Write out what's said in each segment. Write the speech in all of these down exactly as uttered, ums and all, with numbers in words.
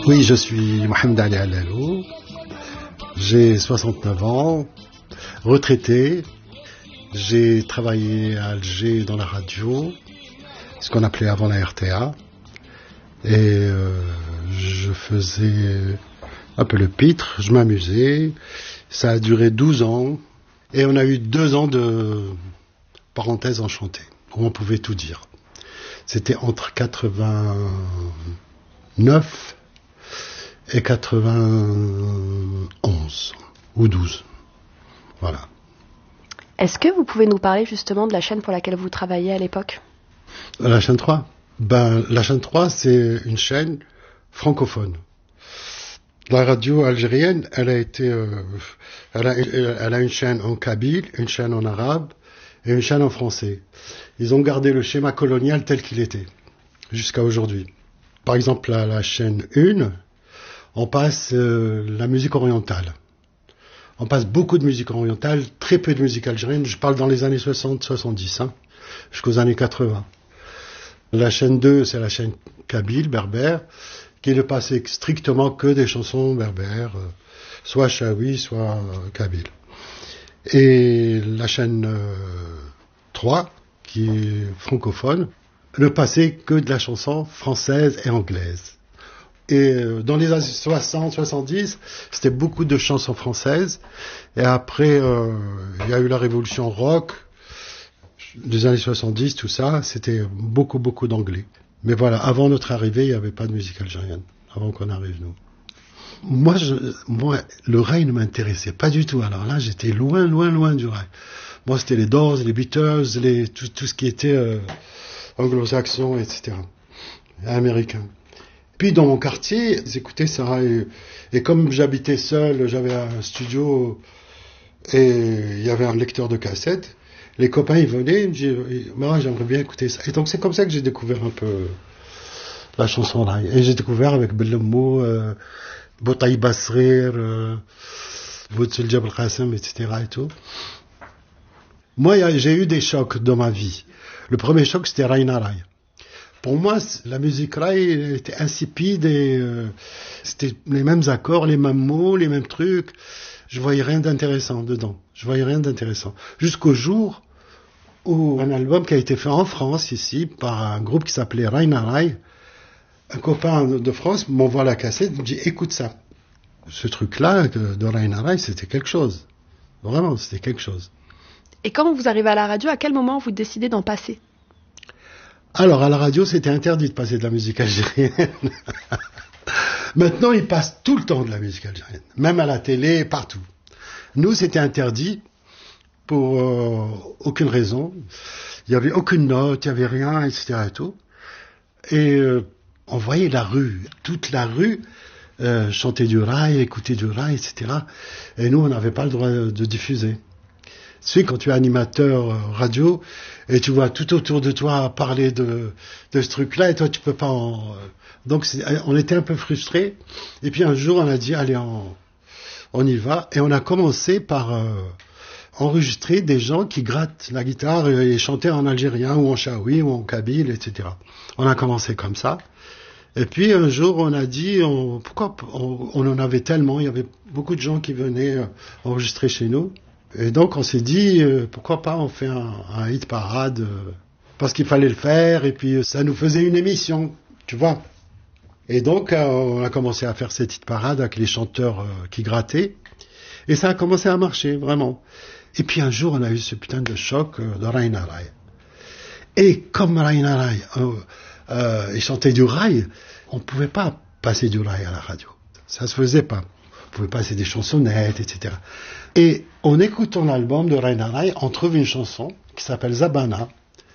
Oui, je suis Mohamed Ali Alalou, j'ai soixante-neuf ans, retraité, j'ai travaillé à Alger dans la radio, ce qu'on appelait avant la R T A, et euh, je faisais un peu le pitre, je m'amusais, ça a duré douze ans, et on a eu deux ans de parenthèse enchantée, où on pouvait tout dire. C'était entre quatre-vingt-neuf et quatre-vingt-onze ou douze. Voilà. Est-ce que vous pouvez nous parler justement de la chaîne pour laquelle vous travailliez à l'époque ? La chaîne trois. Ben, la chaîne trois, c'est une chaîne francophone. La radio algérienne, elle a été, euh, elle a, elle a une chaîne en kabyle, une chaîne en arabe et une chaîne en français. Ils ont gardé le schéma colonial tel qu'il était jusqu'à aujourd'hui. Par exemple, à la chaîne un, on passe euh, la musique orientale. On passe beaucoup de musique orientale, très peu de musique algérienne. Je parle dans les années soixante soixante-dix, hein, jusqu'aux années quatre-vingts. La chaîne deux, c'est la chaîne kabyle, berbère, qui ne passait strictement que des chansons berbères, euh, soit chaoui, soit euh, kabyle. Et la chaîne euh, trois, qui est francophone, ne passait que de la chanson française et anglaise. Et euh, dans les années soixante soixante-dix, c'était beaucoup de chansons françaises. Et après, euh, il y a eu la révolution rock des années soixante-dix, tout ça, c'était beaucoup, beaucoup d'anglais. Mais voilà, avant notre arrivée, il n'y avait pas de musique algérienne, avant qu'on arrive, nous. Moi, je, moi, le rail ne m'intéressait pas du tout. Alors là, j'étais loin, loin, loin du rail. Moi, c'était les Doors, les Beatles, les, tout, tout ce qui était euh, anglo-saxon, et cetera, américain. Puis dans mon quartier, j'écoutais ça. Et, et comme j'habitais seul, j'avais un studio et il y avait un lecteur de cassettes. Les copains, ils venaient, ils me disaient, moi, j'aimerais bien écouter ça. Et donc, c'est comme ça que j'ai découvert un peu la chanson rail. Et j'ai découvert avec Bellemou, euh, Boutaï Basrir, euh, Boutsoul Jabal Qassem, et cetera et tout. Moi, j'ai eu des chocs dans ma vie. Le premier choc, c'était Raïna Raï. Pour moi, la musique raï était insipide et euh, c'était les mêmes accords, les mêmes mots, les mêmes trucs. Je voyais rien d'intéressant dedans. Je voyais rien d'intéressant. Jusqu'au jour où un album qui a été fait en France, ici, par un groupe qui s'appelait Raïna Raï, un copain de France m'envoie la cassette, il me dit, écoute ça. Ce truc-là, de, de Raïna Raï, c'était quelque chose. Vraiment, c'était quelque chose. Et quand vous arrivez à la radio, à quel moment vous décidez d'en passer ? Alors, à la radio, c'était interdit de passer de la musique algérienne. Maintenant, ils passent tout le temps de la musique algérienne, même à la télé, partout. Nous, c'était interdit pour euh, aucune raison. Il n'y avait aucune note, il n'y avait rien, et cetera et tout. Et euh, on voyait la rue, toute la rue, euh, chanter du rail, écouter du rail, et cetera. Et nous, on n'avait pas le droit de diffuser. Tu sais, quand tu es animateur radio et tu vois tout autour de toi parler de, de ce truc-là et toi, tu peux pas en... Donc, c'est, on était un peu frustrés. Et puis, un jour, on a dit, allez, on, on y va. Et on a commencé par euh, enregistrer des gens qui grattent la guitare et, et chanter en algérien ou en chaoui ou en kabyle, et cetera. On a commencé comme ça. Et puis, un jour, on a dit, on, pourquoi on, on en avait tellement, il y avait beaucoup de gens qui venaient euh, enregistrer chez nous. Et donc on s'est dit, euh, pourquoi pas on fait un, un hit parade, euh, parce qu'il fallait le faire, et puis euh, ça nous faisait une émission, tu vois. Et donc euh, on a commencé à faire cette hit parade avec les chanteurs euh, qui grattaient, et ça a commencé à marcher, vraiment. Et puis un jour on a eu ce putain de choc euh, de Raïna Raï. Et comme Raïna Raï, euh, euh, il chantait du rail, on ne pouvait pas passer du rail à la radio. Ça se faisait pas. On pouvait passer des chansonnettes, et cetera. Et en écoutant l'album de Raïna Raï, on trouve une chanson qui s'appelle Zabana.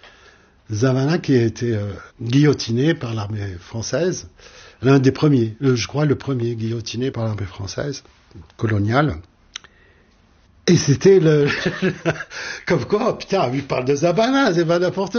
Zabana qui a été euh, guillotiné par l'armée française, l'un des premiers, le, je crois le premier guillotiné par l'armée française coloniale. Et c'était le... Comme quoi, putain, il parle de Zabana, c'est pas n'importe